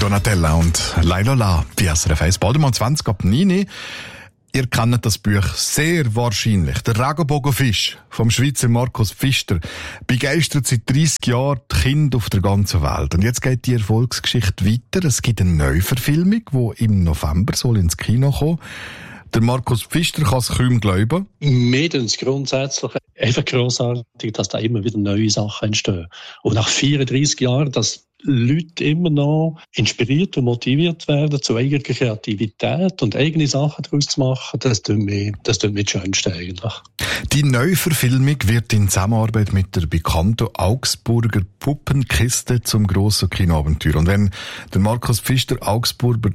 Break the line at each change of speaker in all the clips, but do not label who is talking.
Donatella und Laila bei SRF 1 Baldermann 20 ab 9. Ihr kennt das Buch sehr wahrscheinlich. Der Regenbogenfisch vom Schweizer Markus Pfister begeistert seit 30 Jahren die Kinder auf der ganzen Welt. Und jetzt geht die Erfolgsgeschichte weiter. Es gibt eine Neuverfilmung, die im November soll ins Kino kommen. Der Markus Pfister kann es kaum glauben.
Mir ist es grundsätzlich einfach grossartig, dass da immer wieder neue Sachen entstehen. Und nach 34 Jahren, dass Leute immer noch inspiriert und motiviert werden zu eigener Kreativität und eigene Sachen daraus zu machen, das tut mir das Schönste eigentlich.
Die Neuverfilmung wird in Zusammenarbeit mit der bekannten Augsburger Puppenkiste zum grossen Kinoabenteuer. Und wenn der Markus Pfister Augsburger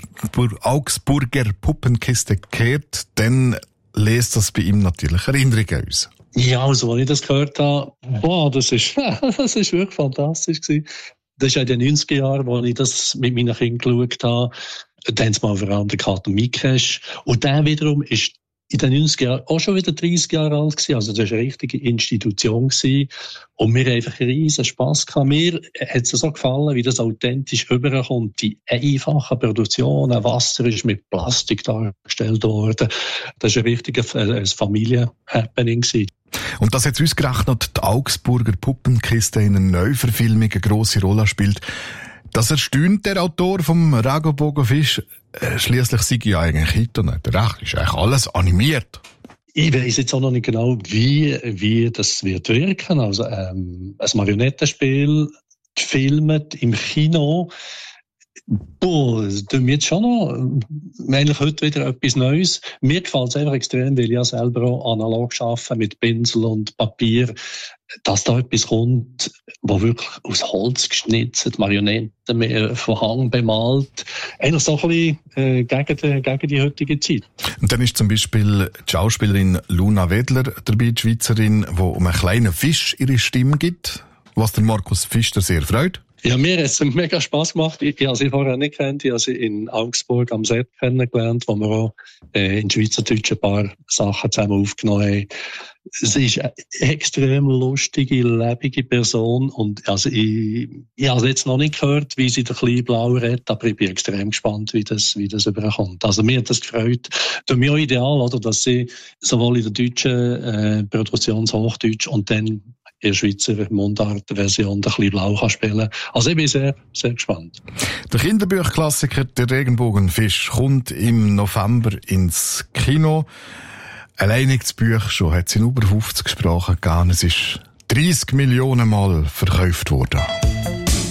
Puppenkiste kehrt, dann lässt das bei ihm natürlich Erinnerungen aus.
Ja, also als ich das gehört habe, das ist wirklich fantastisch gewesen. Das ist ja in den 90er Jahren, als ich das mit meinen Kindern geschaut habe. Dann haben sie mal vor allem den Kater Mikesh. Und der wiederum ist in den 90er Jahren auch schon wieder 30 Jahre alt gewesen. Also das war eine richtige Institution gewesen. Und wir haben einfach riesen Spass gehabt. Mir hat es so gefallen, wie das authentisch rüberkommt. Die einfachen Produktionen, Wasser ist mit Plastik dargestellt worden. Das war ein richtiges Familien-Happening gewesen.
Und dass jetzt ausgerechnet die Augsburger Puppenkiste in einer Neuverfilmung eine grosse Rolle spielt, das erstaunt der Autor vom Regenbogenfisch. Schliesslich sei ja eigentlich Internet. Recht ist eigentlich alles animiert.
Ich weiss jetzt auch noch nicht genau, wie das wird wirken. Also, ein Marionettenspiel gefilmt im Kino. Das tut mir jetzt schon noch, eigentlich heute wieder etwas Neues. Mir gefällt es einfach extrem, weil ich ja selber auch analog arbeite mit Pinsel und Papier, dass da etwas kommt, wo wirklich aus Holz geschnitzt, Marionetten von Hang bemalt. Eigentlich so ein bisschen gegen die heutige Zeit.
Und dann ist zum Beispiel die Schauspielerin Luna Wedler dabei, die Schweizerin, die um einen kleinen Fisch ihre Stimme gibt, was der Markus Pfister sehr freut.
Ja, mir hat es mega Spass gemacht. Ich habe sie vorher nicht gekannt. Ich habe sie in Augsburg am Set kennengelernt, wo wir auch in Schweizerdeutsch ein paar Sachen zusammen aufgenommen haben. Sie ist eine extrem lustige, lebendige Person. Und also ich habe jetzt noch nicht gehört, wie sie den kleinen Blau redet, aber ich bin extrem gespannt, wie das überkommt. Also mir hat das gefreut. Für mich auch ideal, oder, dass sie sowohl in der deutschen Produktionshochdeutsch und dann in der Schweizer Mundart-Version ein bisschen blau kann spielen. Also ich bin sehr, sehr gespannt.
Der Kinderbuchklassiker «Der Regenbogenfisch» kommt im November ins Kino. Allein das Buch schon hat es in über 50 Sprachen gegeben. Es ist 30 Millionen Mal verkauft worden.